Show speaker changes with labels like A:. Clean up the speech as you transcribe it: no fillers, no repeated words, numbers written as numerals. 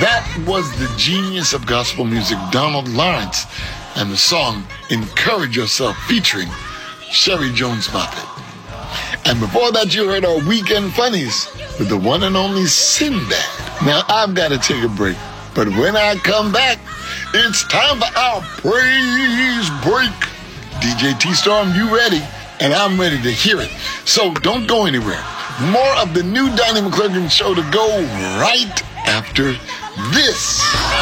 A: That was the genius of gospel music, Donald Lawrence, and the song Encourage Yourself featuring Sherry Jones Moffett. And before that, you heard our Weekend Funnies with the one and only Sinbad. Now, I've got to take a break, but when I come back, it's time for our praise break. DJ T-Storm, you ready? And I'm ready to hear it. So don't go anywhere. More of the new Donnie McClurkin show to go right after this.